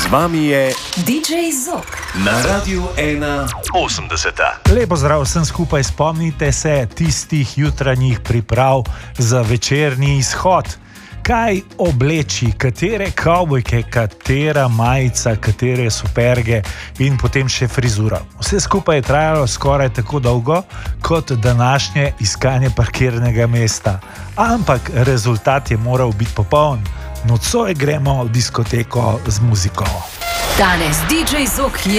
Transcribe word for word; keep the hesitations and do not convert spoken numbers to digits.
Z vami je D J Zok na Radiu ena osemdeset. Lepo zdrav vsem skupaj, spomnite se tistih jutranjih priprav za večerni izhod. Kaj obleči, katere kavbojke, katera majica, katere superge in potem še frizura. Vse skupaj je trajalo skoraj tako dolgo kot današnje iskanje parkirnega mesta. Ampak rezultat je moral biti popoln. Nocoj gremo v diskoteko z muziko. Danes D J Zok je